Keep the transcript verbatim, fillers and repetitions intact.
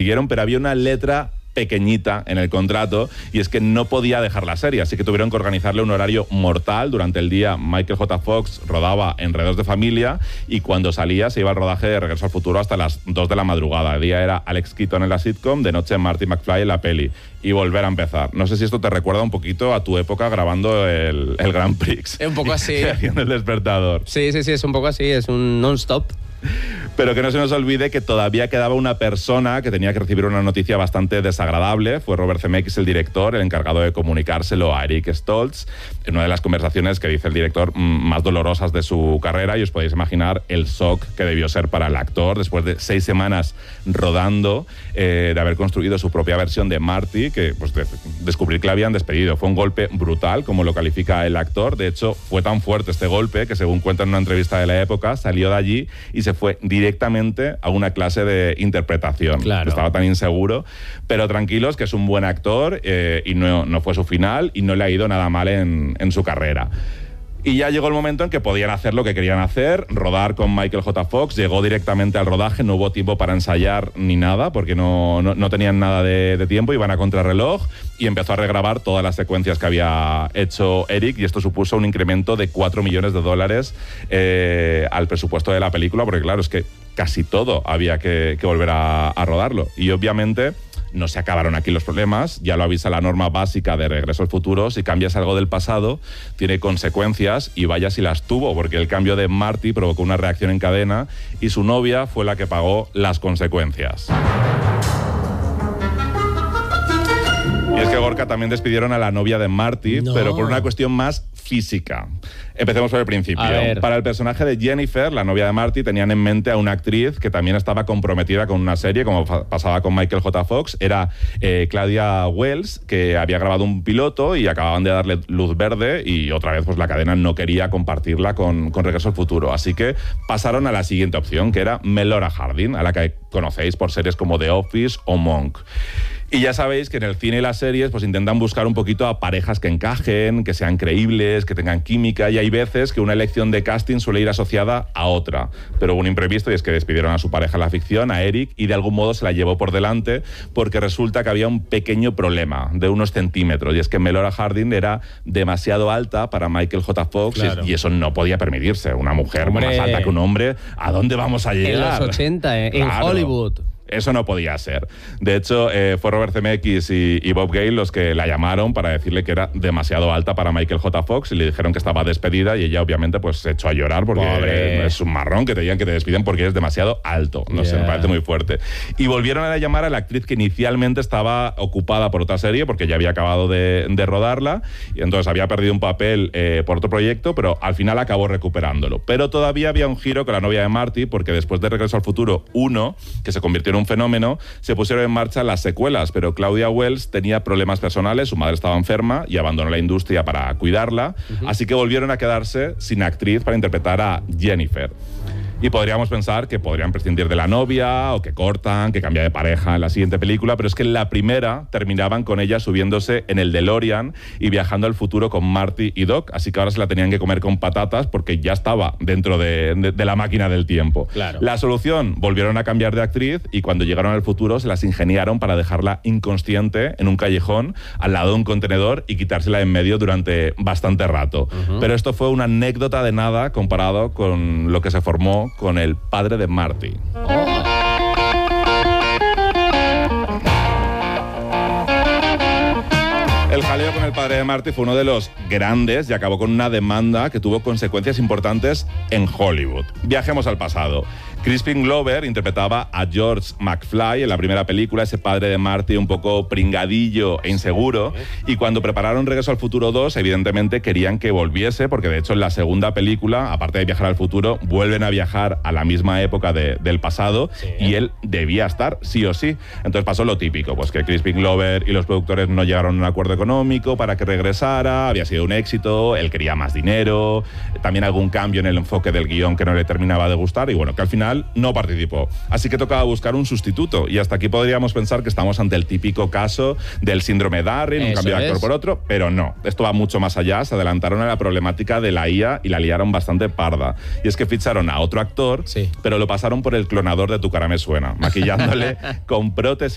consiguieron, pero había una letra pequeñita en el contrato, y es que no podía dejar la serie, así que tuvieron que organizarle un horario mortal. Durante el día Michael J. Fox rodaba Enredados de Familia, y cuando salía se iba al rodaje de Regreso al Futuro hasta las dos de la madrugada. De día era Alex Keaton en la sitcom, de noche Marty McFly en la peli, y volver a empezar. No sé si esto te recuerda un poquito a tu época grabando el, el Grand Prix. Es un poco así. Haciendo El Despertador. Sí, sí, sí, es un poco así, es un non-stop. Pero que no se nos olvide que todavía quedaba una persona que tenía que recibir una noticia bastante desagradable. Fue Robert Zemeckis, el director, el encargado de comunicárselo a Eric Stoltz, en una de las conversaciones que dice el director más dolorosas de su carrera, y os podéis imaginar el shock que debió ser para el actor después de seis semanas rodando, eh, de haber construido su propia versión de Marty, que pues de, descubrir que la habían despedido. Fue un golpe brutal, como lo califica el actor. De hecho, fue tan fuerte este golpe que, según cuenta en una entrevista de la época, salió de allí y se fue directamente a una clase de interpretación. Claro. Estaba tan inseguro, pero tranquilos, que es un buen actor, eh, y no, no fue su final, y no le ha ido nada mal en, en su carrera. Y ya llegó el momento en que podían hacer lo que querían hacer, rodar con Michael J. Fox. Llegó directamente al rodaje, no hubo tiempo para ensayar ni nada, porque no, no, no tenían nada de, de tiempo, iban a contrarreloj, y empezó a regrabar todas las secuencias que había hecho Eric, y esto supuso un incremento de cuatro millones de dólares eh, al presupuesto de la película, porque claro, es que casi todo había que, que volver a, a rodarlo. Y obviamente no se acabaron aquí los problemas, ya lo avisa la norma básica de Regreso al Futuro: si cambias algo del pasado, tiene consecuencias, y vaya si las tuvo, porque el cambio de Marty provocó una reacción en cadena, y su novia fue la que pagó las consecuencias. Y es que, Gorka, también despidieron a la novia de Marty, no. pero por una cuestión más física. Empecemos por el principio. Para el personaje de Jennifer, la novia de Marty, tenían en mente a una actriz que también estaba comprometida con una serie, como pasaba con Michael J. Fox. Era eh, Claudia Wells, que había grabado un piloto y acababan de darle luz verde, y otra vez pues la cadena no quería compartirla con, con Regreso al Futuro. Así que pasaron a la siguiente opción, que era Melora Hardin, a la que conocéis por series como The Office o Monk. Y ya sabéis que en el cine y las series pues intentan buscar un poquito a parejas que encajen, que sean creíbles, que tengan química, y hay veces que una elección de casting suele ir asociada a otra. Pero hubo un imprevisto, y es que despidieron a su pareja en la ficción, a Eric, y de algún modo se la llevó por delante, porque resulta que había un pequeño problema de unos centímetros, y es que Melora Hardin era demasiado alta para Michael J. Fox, claro. y eso no podía permitirse. Una mujer hombre. más alta que un hombre, ¿a dónde vamos a llegar? En los ochenta, eh, claro. en Hollywood. Eso no podía ser. De hecho, eh, fue Robert Zemeckis y, y Bob Gale los que la llamaron para decirle que era demasiado alta para Michael J. Fox, y le dijeron que estaba despedida, y ella obviamente pues se echó a llorar, porque eh, es un marrón que te digan que te despiden porque eres demasiado alto. No yeah. sé, me parece muy fuerte. Y volvieron a llamar a la actriz que inicialmente estaba ocupada por otra serie, porque ya había acabado de, de rodarla, y entonces había perdido un papel eh, por otro proyecto, pero al final acabó recuperándolo. Pero todavía había un giro con la novia de Marty, porque después de Regreso al Futuro uno, que se convirtió en un fenómeno, se pusieron en marcha las secuelas, pero Claudia Wells tenía problemas personales, su madre estaba enferma y abandonó la industria para cuidarla, uh-huh. así que volvieron a quedarse sin actriz para interpretar a Jennifer. Y podríamos pensar que podrían prescindir de la novia, o que cortan, que cambia de pareja en la siguiente película, pero es que en la primera terminaban con ella subiéndose en el DeLorean y viajando al futuro con Marty y Doc, así que ahora se la tenían que comer con patatas, porque ya estaba dentro de, de, de la máquina del tiempo. Claro. La solución: volvieron a cambiar de actriz, y cuando llegaron al futuro se las ingeniaron para dejarla inconsciente en un callejón al lado de un contenedor y quitársela en medio durante bastante rato. Uh-huh. Pero esto fue una anécdota de nada comparado con lo que se formó con el padre de Marty. Oh. El jaleo con el padre de Marty fue uno de los grandes, y acabó con una demanda que tuvo consecuencias importantes en Hollywood. Viajemos al pasado. Crispin Glover interpretaba a George McFly en la primera película, ese padre de Marty un poco pringadillo e inseguro, y cuando prepararon Regreso al Futuro dos, evidentemente querían que volviese, porque de hecho en la segunda película, aparte de viajar al futuro, vuelven a viajar a la misma época de, del pasado, sí. y él debía estar sí o sí. Entonces pasó lo típico, pues que Crispin Glover y los productores no llegaron a un acuerdo económico para que regresara, había sido un éxito, él quería más dinero, también algún cambio en el enfoque del guión que no le terminaba de gustar, y bueno, que al final no participó. Así que tocaba buscar un sustituto, y hasta aquí podríamos pensar que estamos ante el típico caso del síndrome Darwin, un cambio de actor por otro, pero no, esto va mucho más allá. Se adelantaron a la problemática de la I A y la liaron bastante parda, y es que ficharon a otro actor, sí. pero lo pasaron por el clonador de Tu cara me suena, maquillándole con prótesis